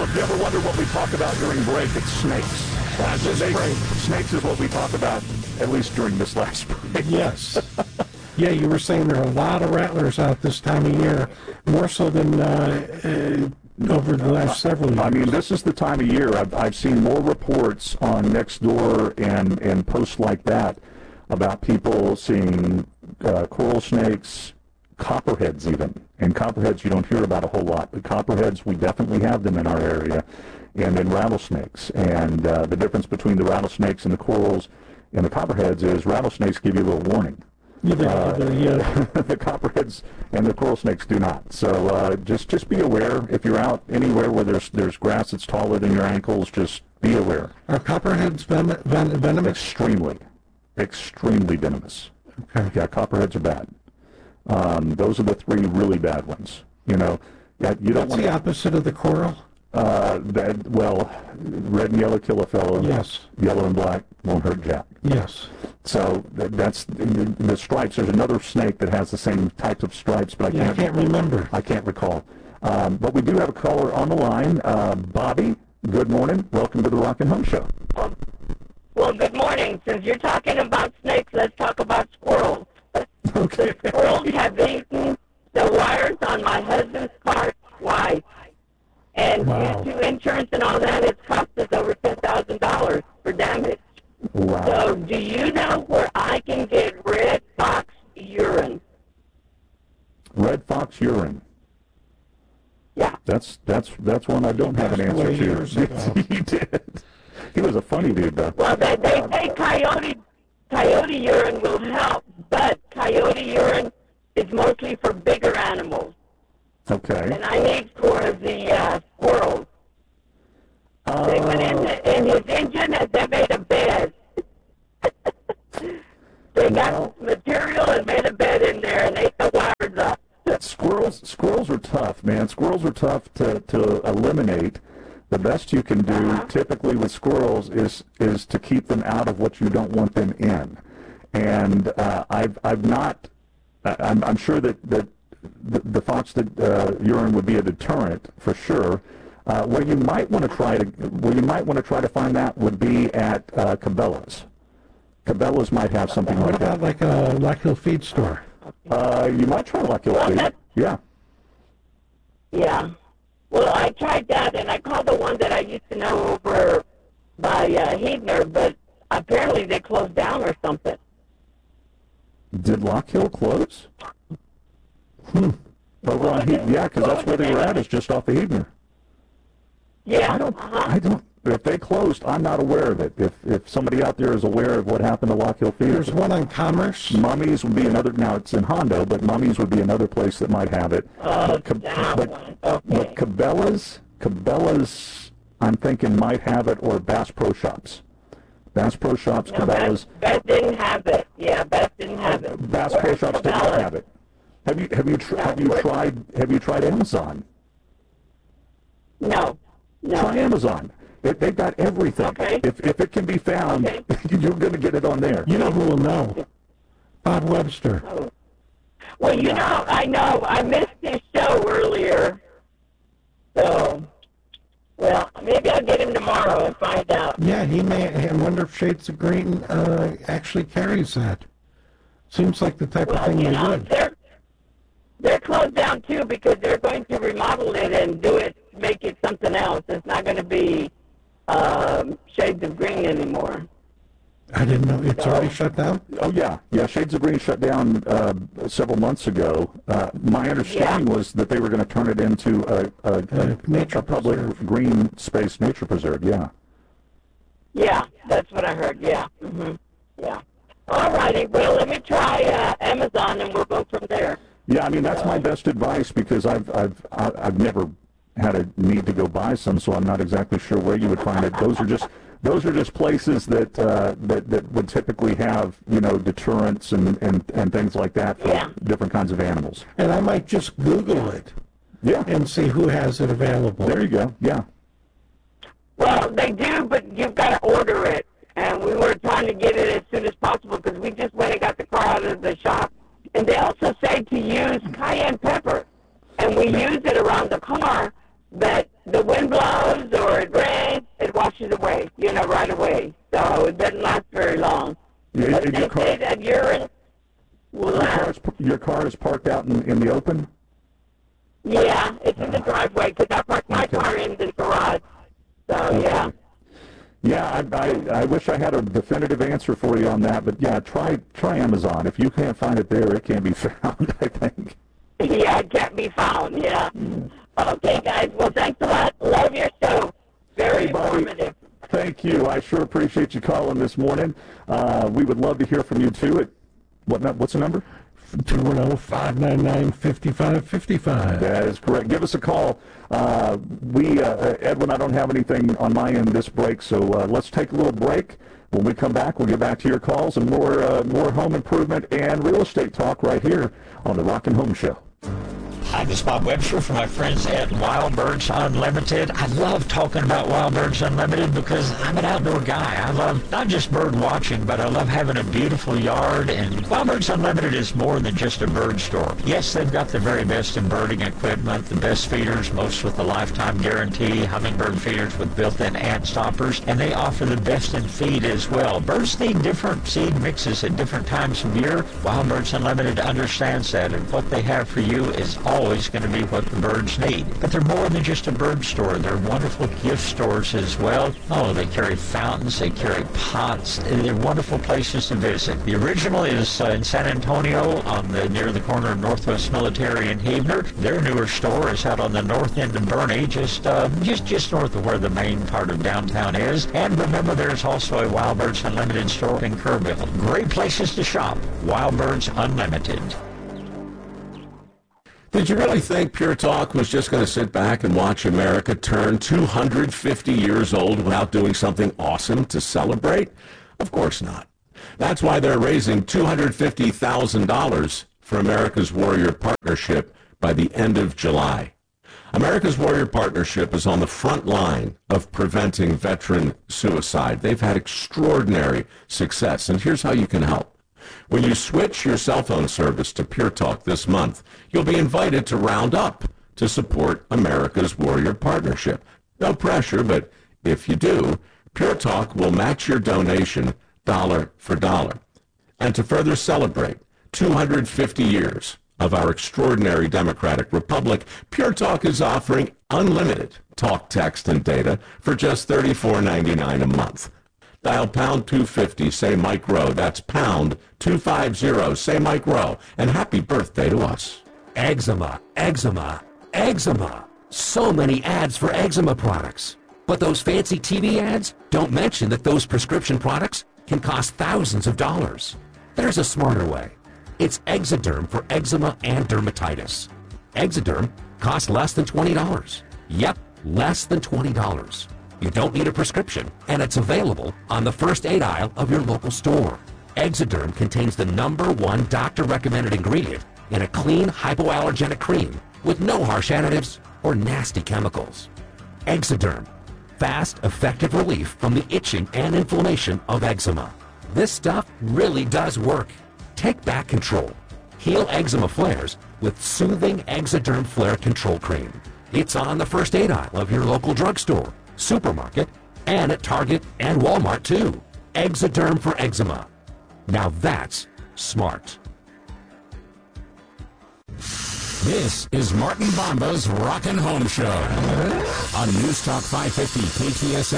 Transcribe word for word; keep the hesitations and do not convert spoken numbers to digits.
if you ever wonder what we talk about during break, it's snakes. Uh, snakes, snakes is what we talk about, at least during this last break. Yes. Yeah, you were saying there are a lot of rattlers out this time of year, more so than uh, uh, over the last several years. I mean, this is the time of year. I've, I've seen more reports on Nextdoor and, and posts like that about people seeing uh, coral snakes, copperheads even. And copperheads you don't hear about a whole lot, but copperheads, we definitely have them in our area, and then rattlesnakes. And uh, the difference between the rattlesnakes and the corals and the copperheads is rattlesnakes give you a little warning. Yeah, they, uh, they, yeah. the copperheads and the coral snakes do not. So uh, just just be aware. If you're out anywhere where there's there's grass that's taller than your ankles, just be aware. Are copperheads ven- ven- venomous? Extremely, extremely venomous. Okay. Yeah, copperheads are bad. Um, those are the three really bad ones. You know, yeah, you don't What's want the opposite of the coral? Uh, that, well, red and yellow kill a fellow. Yes. Yellow and black won't hurt Jack. Yes. So that, that's the, the stripes. There's another snake that has the same types of stripes, but I Yeah, can't. I can't remember. I can't recall. Um, but we do have a caller on the line. Uh, Bobby, good morning. Welcome to the Rock and Home Show. Well, well, good morning. Since you're talking about snakes, let's talk about squirrels. Okay. The squirrels have eaten the wires on my husband's car twice. And Wow. due to insurance and all that, it's cost us over ten thousand dollars for damage. Wow. So do you know where I can get red fox urine? Red fox urine. Yeah. That's that's that's one I don't have an Passed answer away to. years ago. He did. He was a funny dude, though. Well, they, they say coyote, coyote urine will help, but coyote urine is mostly for bigger animals. Okay. And I need for the uh, squirrels. Uh, They went in, the, in his engine and they made a bed. They got Well- material and made a bed in there and ate the wires up. Squirrels, squirrels are tough, man. Squirrels are tough to, to eliminate. The best you can do, Uh-huh. typically with squirrels, is is to keep them out of what you don't want them in. And uh, I've I've not. I- I'm I'm sure that that the, the fox that uh, urine would be a deterrent for sure. Uh, where you might want to try to where you might want to try to find that would be at uh, Cabela's. Cabela's might have something What like that. about like a Lock Hill feed store? Uh, you might try like Well, Feed. that- Yeah. Yeah. Well, I tried that and I called the one that I used to know over by uh, Heidner, but apparently they closed down or something. Did Lock Hill close? Hmm. Over on Heaton, yeah, because that's where they were at. Is just off the Heaton. Yeah. I don't. Uh-huh. I don't. If they closed, I'm not aware of it. If if somebody out there is aware of what happened to Lock Hill There's Field, one on Commerce. Mummies would be another. Now it's in Hondo, but Mummies would be another place that might have it. Oh, but, Cab- that but, one. but Okay. Cabela's, Cabela's, I'm thinking might have it, or Bass Pro Shops. Bass Pro Shops, No, Cabela's. Beth, Beth didn't have it. Yeah, Beth didn't have it. Bass Pro Where's Shops did not Cabela's? have it. Have you have you tr- No, have you where- tried have you tried Amazon? No. No. Try Amazon. They, they've got everything. Okay. If if it can be found, Okay. you're going to get it on there. You know who will know? Bob Webster. Oh. Well, you know, I know I missed this show earlier. So, well, maybe I'll get him tomorrow and find out. Yeah, he may. I wonder if Shades of Green uh, actually carries that. Seems like the type of Well, thing you they know, would. they're they're closed down too because they're going to remodel it and do it, make it something else. It's not going to be um, Shades of Green anymore. I didn't know it's already shut down. Oh yeah, yeah. Shades of Green shut down uh, several months ago. Uh, my understanding Yeah. was that they were going to turn it into a, a, a, Uh, nature a public preserve. green space nature preserve. Yeah. Yeah, that's what I heard. Yeah. hmm Yeah. All righty. Well, let me try uh, Amazon and we'll go from there. Yeah, I mean that's my best advice because I've I've I- I've never had a need to go buy some, so I'm not exactly sure where you would find it. Those are just those are just places that uh, that that would typically have you know deterrents and, and, and things like that for Yeah. different kinds of animals. And I might just Google it Yeah, and see who has it available. there you go. Yeah, Well, they do, but you've got to order it. And we were trying to get it as soon as possible because we just went and got the car out of the shop. And they also say to use cayenne pepper. And we use it around the car, but the wind blows or it rains, it washes away, you know, right away. So it doesn't last very long. Yeah, But and they your car- say that urine will Your car, last. is, your car is parked out in, in the open? Yeah, it's in the driveway because I parked my Okay. car in the garage. So, Okay. yeah. Yeah, I, I, I wish I had a definitive answer for you on that, but yeah, try try Amazon. If you can't find it there, it can be found, I think. Yeah, it can't be found, yeah. Okay, guys, well, thanks a lot. Love your show. Very Hey, buddy. informative. Thank you. I sure appreciate you calling this morning. Uh, we would love to hear from you, too. At, what, nu- what's the number? two one zero, five nine nine, five five five five. That is correct. Give us a call. Uh, we, uh, Edwin, I don't have anything on my end this break, so uh, let's take a little break. When we come back, we'll get back to your calls and more, uh, more home improvement and real estate talk right here on the Rockin' Home Show. Hi, this is Bob Webster from my friends at Wild Birds Unlimited. I love talking about Wild Birds Unlimited because I'm an outdoor guy. I love not just bird watching, but I love having a beautiful yard. And Wild Birds Unlimited is more than just a bird store. Yes, they've got the very best in birding equipment, the best feeders, most with a lifetime guarantee, hummingbird feeders with built-in ant stoppers, and they offer the best in feed as well. Birds need different seed mixes at different times of year. Wild Birds Unlimited understands that, and what they have for you is always going to be what the birds need. But they're more than just a bird store. They're wonderful gift stores as well. Oh, they carry fountains, they carry pots. They're wonderful places to visit. The original is uh, in San Antonio on the near the corner of Northwest Military and Huebner. Their newer store is out on the north end of Bernie, just uh, just just north of where the main part of downtown is. And remember, there's also a Wild Birds Unlimited store in Kerrville. Great places to shop. Wild Birds Unlimited. Did you really think Pure Talk was just going to sit back and watch America turn two hundred fifty years old without doing something awesome to celebrate? Of course not. That's why they're raising two hundred fifty thousand dollars for America's Warrior Partnership by the end of July. America's Warrior Partnership is on the front line of preventing veteran suicide. They've had extraordinary success, and here's how you can help. When you switch your cell phone service to Pure Talk this month, you'll be invited to round up to support America's Warrior Partnership. No pressure, but if you do, Pure Talk will match your donation dollar for dollar. And to further celebrate two hundred fifty years of our extraordinary democratic republic, Pure Talk is offering unlimited talk, text, and data for just thirty-four ninety-nine a month. Dial pound two fifty, say Mike Rowe. That's pound two fifty, say Mike Rowe. And happy birthday to us. Eczema, eczema, eczema. So many ads for eczema products. But those fancy T V ads don't mention that those prescription products can cost thousands of dollars. There's a smarter way. It's Exoderm for eczema and dermatitis. Exoderm costs less than twenty dollars. Yep, less than twenty dollars. You don't need a prescription, and it's available on the first aid aisle of your local store. Exoderm contains the number one doctor-recommended ingredient in a clean, hypoallergenic cream with no harsh additives or nasty chemicals. Exoderm. Fast, effective relief from the itching and inflammation of eczema. This stuff really does work. Take back control. Heal eczema flares with soothing Exoderm Flare Control Cream. It's on the first aid aisle of your local drugstore, supermarket, and at Target and Walmart too. Exoderm for eczema. Now that's smart. This is Martin Bomba's Rockin' Home Show on News Talk five fifty K T S